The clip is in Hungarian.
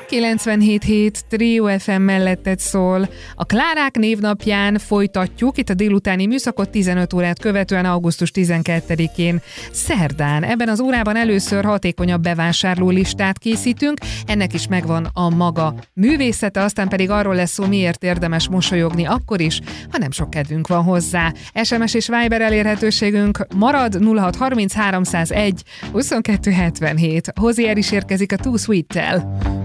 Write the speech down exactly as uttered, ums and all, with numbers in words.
kilencvenhét hét Trio ef em melletted szól. A Klárák névnapján folytatjuk itt a délutáni műszakot tizenöt órát követően augusztus tizenkettedikén szerdán. Ebben az órában először hatékonyabb bevásárló listát készítünk, ennek is megvan a maga művészete, aztán pedig arról lesz szó, miért érdemes mosolyogni akkor is, ha nem sok kedvünk van hozzá. es em es és Viber elérhetőségünk marad nulla hat harminc háromszázegy huszonkettő hetvenhét. Hozier is érkezik a Too Sweet-tel.